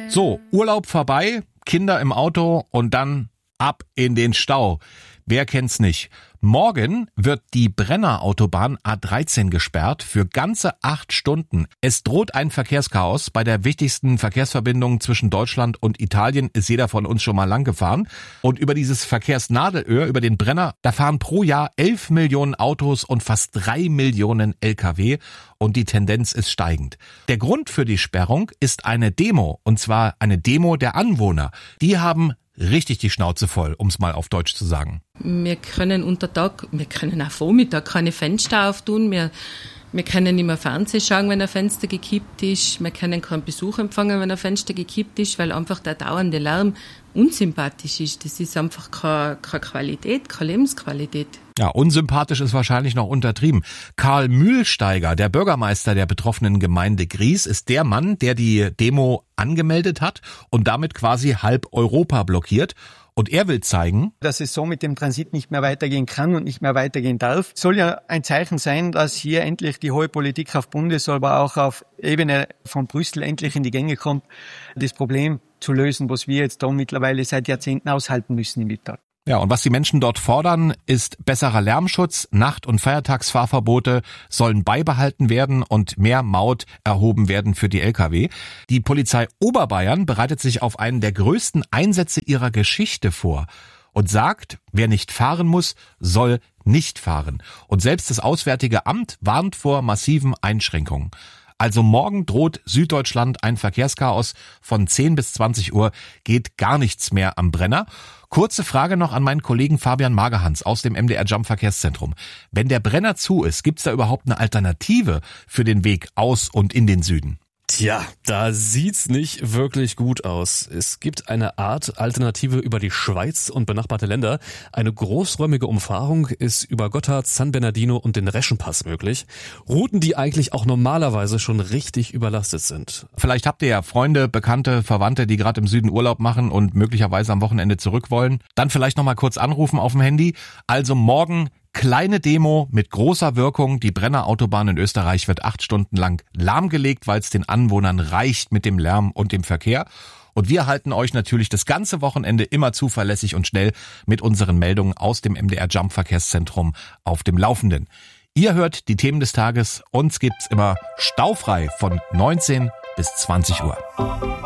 So, Urlaub vorbei, Kinder im Auto und dann ab in den Stau. Wer kennt's nicht? Morgen wird die Brenner Autobahn A13 gesperrt für ganze 8 Stunden. Es droht ein Verkehrschaos. Bei der wichtigsten Verkehrsverbindung zwischen Deutschland und Italien ist jeder von uns schon mal lang gefahren. Und über dieses Verkehrsnadelöhr, über den Brenner, da fahren pro Jahr 11 Millionen Autos und fast 3 Millionen Lkw. Und die Tendenz ist steigend. Der Grund für die Sperrung ist eine Demo. Und zwar eine Demo der Anwohner. Die haben richtig die Schnauze voll, um es mal auf Deutsch zu sagen. Wir können unter Tag, wir können auch Vormittag keine Fenster auftun, wir können nicht mehr Fernsehen schauen, wenn ein Fenster gekippt ist, wir können keinen Besuch empfangen, wenn ein Fenster gekippt ist, weil einfach der dauernde Lärm unsympathisch ist. Das ist einfach keine Qualität, keine Lebensqualität. Ja, unsympathisch ist wahrscheinlich noch untertrieben. Karl Mühlsteiger, der Bürgermeister der betroffenen Gemeinde Gries, ist der Mann, der die Demo angemeldet hat und damit quasi halb Europa blockiert. Und er will zeigen, dass es so mit dem Transit nicht mehr weitergehen kann und nicht mehr weitergehen darf. Soll ja ein Zeichen sein, dass hier endlich die hohe Politik auf Bundes-, aber auch auf Ebene von Brüssel endlich in die Gänge kommt, das Problem zu lösen, was wir jetzt da mittlerweile seit Jahrzehnten aushalten müssen im Mittag. Ja, und was die Menschen dort fordern, ist besserer Lärmschutz, Nacht- und Feiertagsfahrverbote sollen beibehalten werden und mehr Maut erhoben werden für die Lkw. Die Polizei Oberbayern bereitet sich auf einen der größten Einsätze ihrer Geschichte vor und sagt, wer nicht fahren muss, soll nicht fahren. Und selbst das Auswärtige Amt warnt vor massiven Einschränkungen. Also morgen droht Süddeutschland ein Verkehrschaos. Von 10 bis 20 Uhr geht gar nichts mehr am Brenner. Kurze Frage noch an meinen Kollegen Fabian Magerhans aus dem MDR Jump Verkehrszentrum. Wenn der Brenner zu ist, gibt's da überhaupt eine Alternative für den Weg aus und in den Süden? Tja, da sieht's nicht wirklich gut aus. Es gibt eine Art Alternative über die Schweiz und benachbarte Länder. Eine großräumige Umfahrung ist über Gotthard, San Bernardino und den Reschenpass möglich. Routen, die eigentlich auch normalerweise schon richtig überlastet sind. Vielleicht habt ihr ja Freunde, Bekannte, Verwandte, die gerade im Süden Urlaub machen und möglicherweise am Wochenende zurück wollen. Dann vielleicht nochmal kurz anrufen auf dem Handy. Also morgen kleine Demo mit großer Wirkung. Die Brenner Autobahn in Österreich wird 8 Stunden lang lahmgelegt, weil es den Anwohnern reicht mit dem Lärm und dem Verkehr. Und wir halten euch natürlich das ganze Wochenende immer zuverlässig und schnell mit unseren Meldungen aus dem MDR Jump Verkehrszentrum auf dem Laufenden. Ihr hört die Themen des Tages. Uns gibt's immer staufrei von 19 bis 20 Uhr.